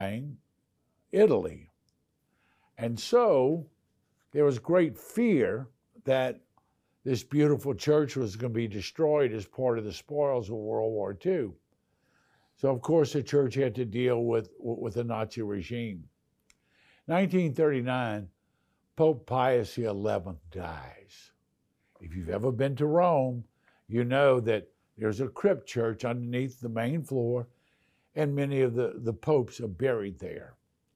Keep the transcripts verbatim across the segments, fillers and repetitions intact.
Italy. And so there was great fear that this beautiful church was going to be destroyed as part of the spoils of World War Two. So, of course, the church had to deal with, with the Nazi regime. nineteen thirty-nine, Pope Pius the eleventh dies. If you've ever been to Rome, you know that there's a crypt church underneath the main floor, and many of the, the popes are buried there.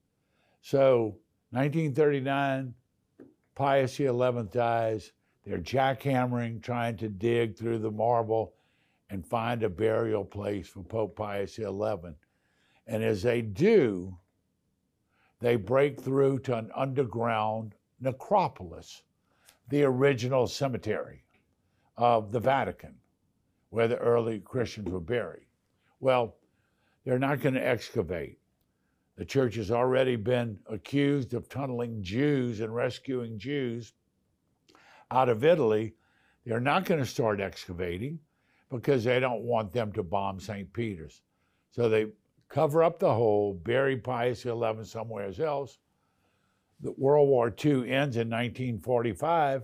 So, nineteen thirty-nine, Pius the eleventh dies. They're jackhammering, trying to dig through the marble and find a burial place for Pope Pius the eleventh. And as they do, they break through to an underground necropolis, the original cemetery of the Vatican, where the early Christians were buried. Well, they're not going to excavate. The church has already been accused of tunneling Jews and rescuing Jews out of Italy. They're not going to start excavating because they don't want them to bomb Saint Peter's. So they cover up the hole, bury Pius the eleventh somewhere else. The World War Two ends in nineteen forty-five,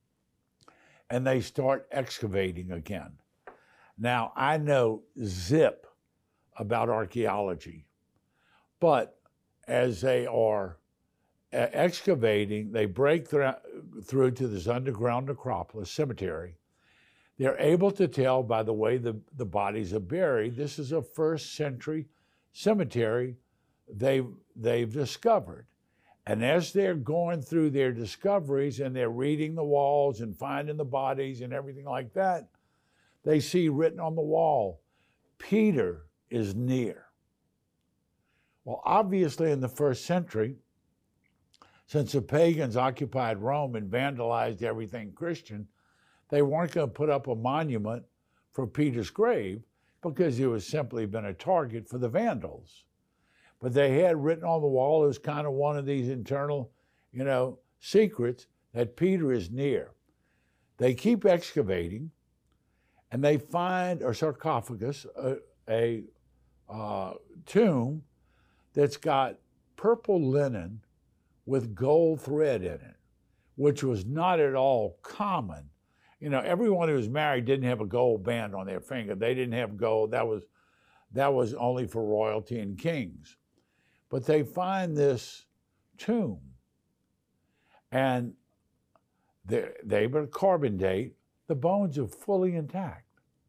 and they start excavating again. Now, I know zip about archaeology, but as they are excavating, they break through to this underground necropolis cemetery. They're able to tell by the way the, the bodies are buried, this is a first century cemetery they've, they've discovered. And as they're going through their discoveries and they're reading the walls and finding the bodies and everything like that, they see written on the wall, Peter is near. Well, obviously in the first century, since the pagans occupied Rome and vandalized everything Christian, they weren't going to put up a monument for Peter's grave because he was simply been a target for the Vandals. But they had written on the wall, it was kind of one of these internal, you know, secrets, that Peter is near. They keep excavating, and they find a sarcophagus, a, a uh, tomb that's got purple linen with gold thread in it, which was not at all common. You know, everyone who was married didn't have a gold band on their finger. They didn't have gold. That was, that was only for royalty and kings. But they find this tomb, and they, they able to carbon date, the bones are fully intact.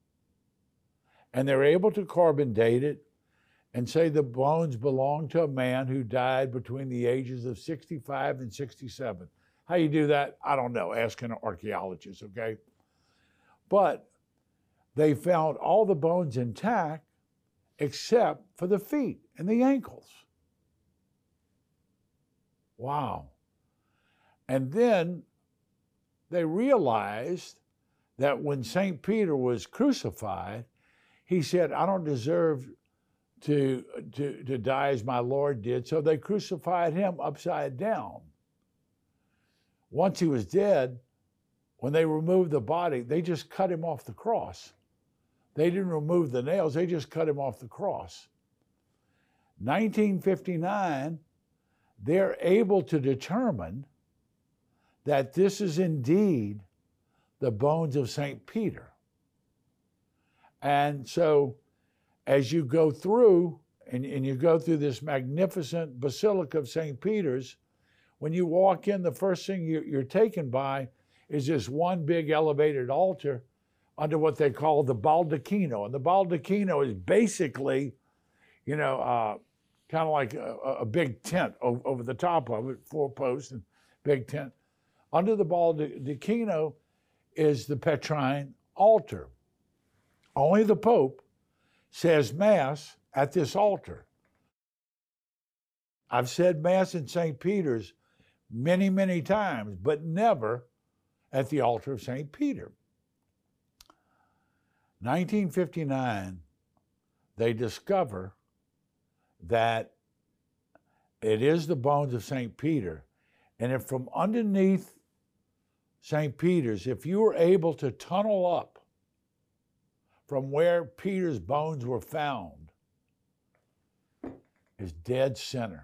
And they're able to carbon date it and say the bones belong to a man who died between the ages of sixty-five and sixty-seven. How you do that, I don't know, ask an archaeologist, okay? But they found all the bones intact except for the feet and the ankles. Wow. And then they realized that when Saint Peter was crucified, he said, I don't deserve to, to, to die as my Lord did. So they crucified him upside down. Once he was dead, when they removed the body, they just cut him off the cross. They didn't remove the nails, they just cut him off the cross. nineteen fifty-nine, they're able to determine that this is indeed the bones of Saint Peter. And so as you go through, and, and you go through this magnificent Basilica of Saint Peter's, when you walk in, the first thing you're, you're taken by is this one big elevated altar under what they call the baldacchino. And the baldacchino is basically, you know, uh, kind of like a, a big tent over, over the top of it, four posts and big tent. Under the baldacchino is the Petrine altar. Only the Pope says Mass at this altar. I've said Mass in Saint Peter's many, many times, but never at the altar of Saint Peter. nineteen fifty-nine, they discover that it is the bones of Saint Peter. And if from underneath Saint Peter's, if you were able to tunnel up from where Peter's bones were found, is dead center.